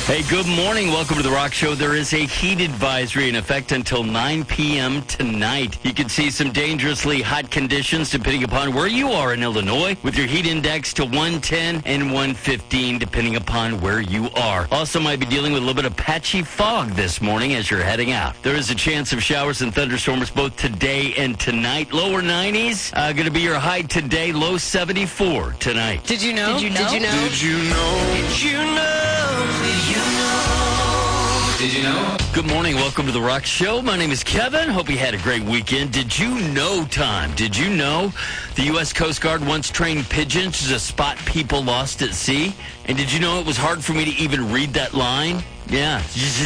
Hey, good morning. Welcome to The Rock Show. There is a heat advisory in effect until 9 p.m. tonight. You can see some dangerously hot conditions depending upon where you are in Illinois, with your heat index to 110 and 115 depending upon where you are. Also might be dealing with a little bit of patchy fog this morning as you're heading out. There is a chance of showers and thunderstorms both today and tonight. Lower 90s. Going to be your high today, low 74 tonight. Did you know? Did you know? Did you know? Did you know? Did you know? Did you know? Did you know? Good morning. Welcome to The Rock Show. My name is Kevin. Hope you had a great weekend. Did you know, Tom? Did you know the U.S. Coast Guard once trained pigeons to spot people lost at sea? And did you know it was hard for me to even read that line? Yeah.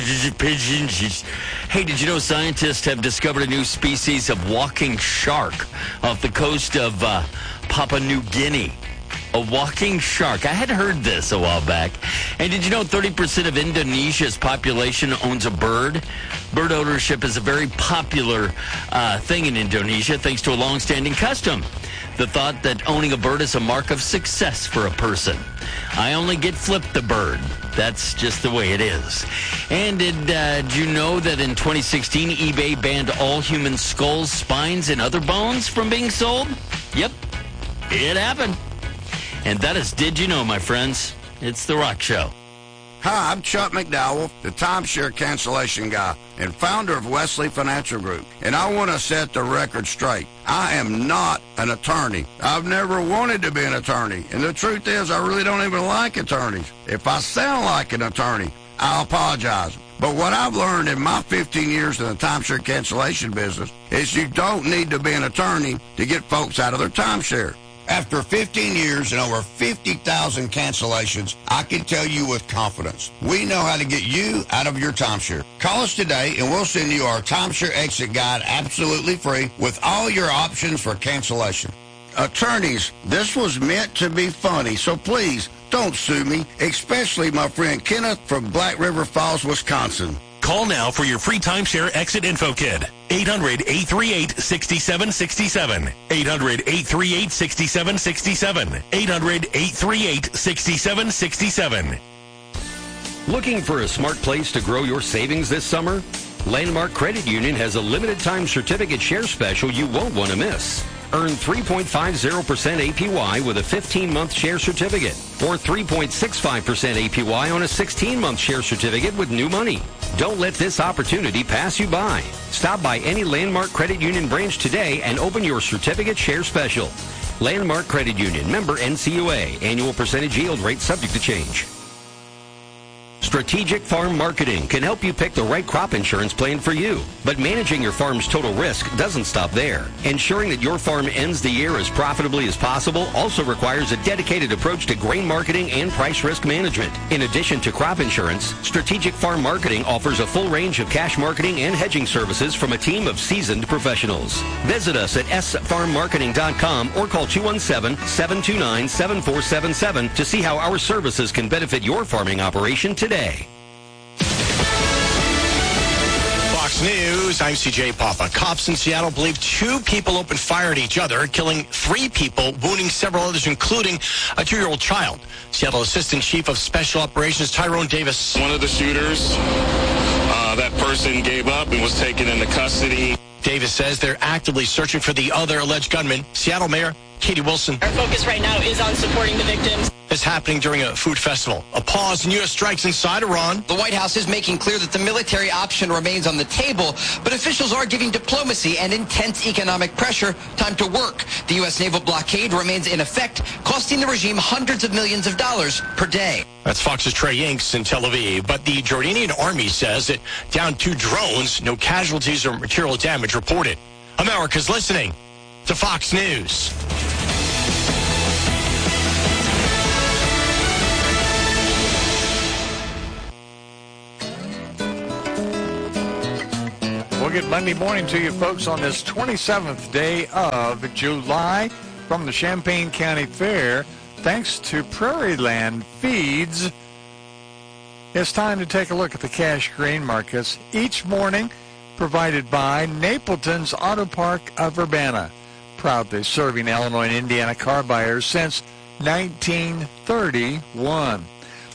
Pigeons. Hey, did you know scientists have discovered a new species of walking shark off the coast of Papua New Guinea? A walking shark. I had heard this a while back. And did you know 30% of Indonesia's population owns a bird? Bird ownership is a very popular thing in Indonesia thanks to a long-standing custom. The thought that owning a bird is a mark of success for a person. I only get flipped the bird. That's just the way it is. And did you know that in 2016, eBay banned all human skulls, spines, and other bones from being sold? Yep, it happened. And that is Did You Know, my friends. It's The Rock Show. Hi, I'm Chuck McDowell, the timeshare cancellation guy and founder of Wesley Financial Group. And I want to set the record straight. I am not an attorney. I've never wanted to be an attorney. And the truth is, I really don't even like attorneys. If I sound like an attorney, I'll apologize. But what I've learned in my 15 years in the timeshare cancellation business is you don't need to be an attorney to get folks out of their timeshare. After 15 years and over 50,000 cancellations, I can tell you with confidence, we know how to get you out of your timeshare. Call us today and we'll send you our timeshare exit guide absolutely free with all your options for cancellation. Attorneys, this was meant to be funny, so please don't sue me, especially my friend Kenneth from Black River Falls, Wisconsin. Call now for your free timeshare exit info kit. 800-838-6767. 800-838-6767. 800-838-6767. Looking for a smart place to grow your savings this summer? Landmark Credit Union has a limited time certificate share special you won't want to miss. Earn 3.50% APY with a 15-month share certificate or 3.65% APY on a 16-month share certificate with new money. Don't let this opportunity pass you by. Stop by any Landmark Credit Union branch today and open your certificate share special. Landmark Credit Union, member NCUA. Annual percentage yield rate subject to change. Strategic Farm Marketing can help you pick the right crop insurance plan for you. But managing your farm's total risk doesn't stop there. Ensuring that your farm ends the year as profitably as possible also requires a dedicated approach to grain marketing and price risk management. In addition to crop insurance, Strategic Farm Marketing offers a full range of cash marketing and hedging services from a team of seasoned professionals. Visit us at sfarmmarketing.com or call 217-729-7477 to see how our services can benefit your farming operation today. Fox News, I'm CJ Papa. Cops in Seattle believe 2 people opened fire at each other, killing 3 people, wounding several others, including a 2-year-old child. Seattle Assistant Chief of Special Operations Tyrone Davis. One of the shooters, that person gave up and was taken into custody. Davis says they're actively searching for the other alleged gunman. Seattle Mayor Katie Wilson. Our focus right now is on supporting the victims. This happening during a food festival. A pause in U.S. strikes inside Iran. The White House is making clear that the military option remains on the table, but officials are giving diplomacy and intense economic pressure time to work. The U.S. naval blockade remains in effect, costing the regime hundreds of millions of dollars per day. That's Fox's Trey Yanks in Tel Aviv. But the Jordanian army says it downed 2 drones. No casualties or material damage reported. America's listening to Fox News. We'll get Monday morning to you folks on this 27th day of July from the Champaign County Fair. Thanks to Prairie Land Feeds. It's time to take a look at the cash grain markets each morning, provided by Napleton's Auto Park of Urbana, proudly serving Illinois and Indiana car buyers since 1931.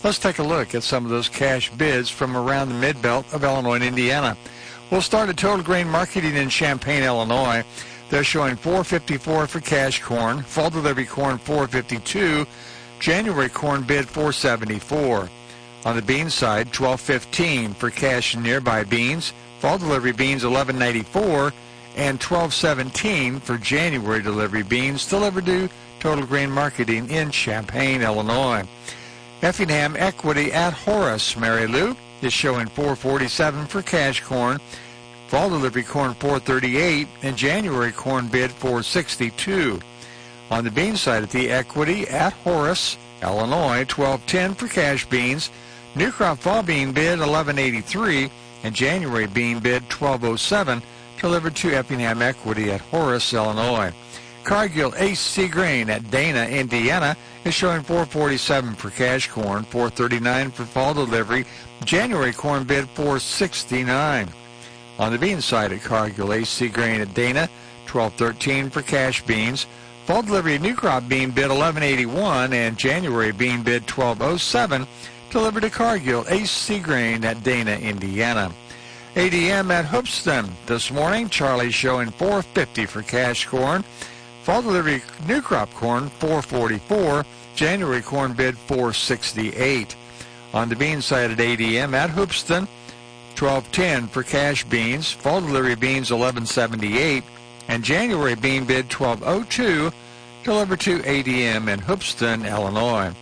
Let's take a look at some of those cash bids from around the mid-belt of Illinois and Indiana. We'll start at Total Grain Marketing in Champaign, Illinois. They're showing $4.54 for cash corn, fall delivery corn $4.52, January corn bid $4.74. On the bean side, $12.15 for cash and nearby beans, fall delivery beans $11.94, and $12.17 for January delivery beans delivered to Total Grain Marketing in Champaign, Illinoy. Effingham Equity at Horace, Mary Lou, is showing $4.47 for cash corn, fall delivery corn $4.38, and January corn bid $4.62. On the bean side at the Equity at Horace, Illinois, $12.10 for cash beans, new crop fall bean bid $11.83, and January bean bid $12.07, delivered to Effingham Equity at Horace, Illinois. Cargill AC Grain at Dana, Indiana, is showing $4.47 for cash corn, $4.39 for fall delivery, January corn bid $4.69. On the bean side at Cargill AC Grain at Dana, $12.13 for cash beans, fall delivery new crop bean bid $11.81, and January bean bid $12.07, delivered to Cargill AC Grain at Dana, Indiana. ADM at Hoopston this morning, Charlie's showing $4.50 for cash corn, fall delivery new crop corn $4.44, January corn bid $4.68. On the bean side at ADM at Hoopston, $12.10 for cash beans, fall delivery beans $11.78, and January bean bid $12.02, delivered to ADM in Hoopston, Illinois.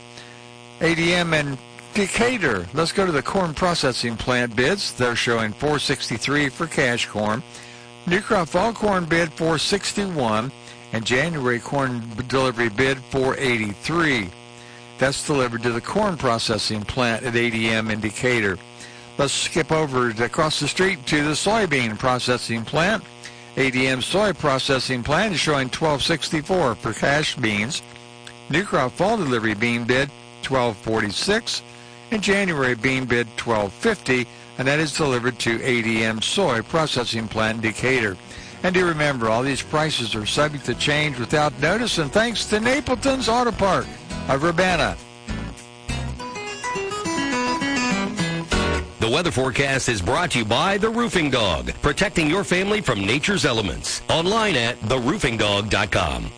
ADM in Decatur. Let's go to the corn processing plant bids. They're showing $4.63 for cash corn, new crop fall corn bid $4.61, and January corn delivery bid $4.83. That's delivered to the corn processing plant at ADM in Decatur. Let's skip over across the street to the soybean processing plant. ADM soy processing plant is showing $12.64 for cash beans, new crop fall delivery bean bid $12.46, and January bean bid $12.50, and that is delivered to ADM soy processing plant in Decatur. And do remember, all these prices are subject to change without notice, and thanks to Napleton's Auto Park of Urbana. The weather forecast is brought to you by The Roofing Dog, protecting your family from nature's elements. Online at theroofingdog.com.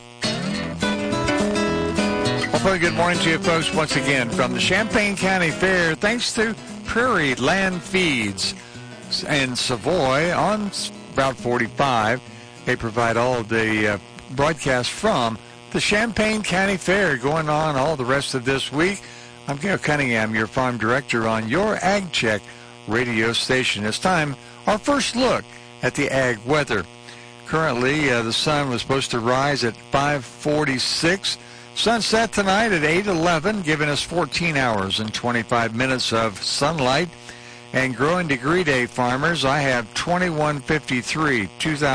Well, good morning to you folks once again from the Champaign County Fair. Thanks to Prairie Land Feeds in Savoy on Route 45. They provide all of the broadcasts from the Champaign County Fair going on all the rest of this week. I'm Gail Cunningham, your farm director on your Ag Check radio station. It's time, our first look at the ag weather. Currently, the sun was supposed to rise at 5:46. Sunset tonight at 8:11, giving us 14 hours and 25 minutes of sunlight. And growing degree day, farmers, I have 2153,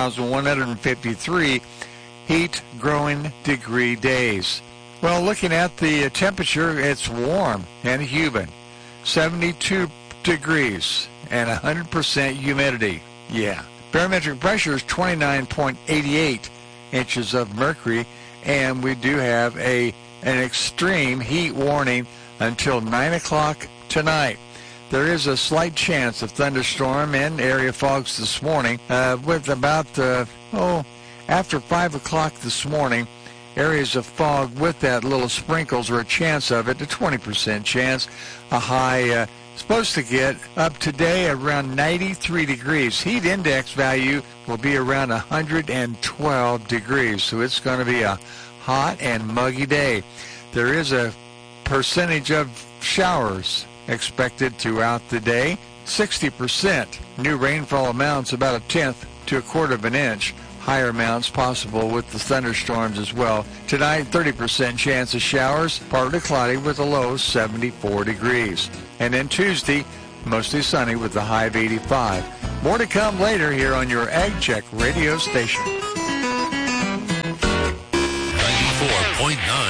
2,153 heat growing degree days. Well, looking at the temperature, it's warm and humid, 72 degrees and 100% humidity. Yeah. Barometric pressure is 29.88 inches of mercury, and we do have an extreme heat warning until 9 o'clock tonight. There is a slight chance of thunderstorm and area fogs this morning with about, after 5 o'clock this morning, areas of fog with that little sprinkles or a chance of it, a 20% chance. A high supposed to get up today around 93 degrees. Heat index value will be around 112 degrees, so it's going to be a hot and muggy day. There is a percentage of showers expected throughout the day. 60%. New rainfall amounts about 1/10 to 1/4 of an inch. Higher amounts possible with the thunderstorms as well. Tonight, 30% chance of showers, partly cloudy with a low 74 degrees. And then Tuesday, mostly sunny with a high of 85. More to come later here on your Ag Check radio station. 94.9